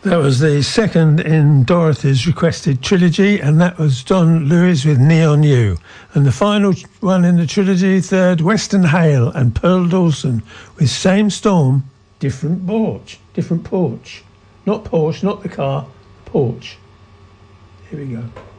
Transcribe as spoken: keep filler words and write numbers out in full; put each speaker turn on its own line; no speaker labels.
That was the second in Dorothy's requested trilogy, and that was Don Lewis with Neon U. And the final one in the trilogy, third, Western Hale and Pearl Dawson with Same Storm, Different Porch. Different porch. Not Porsche, not the car, porch. Here we go.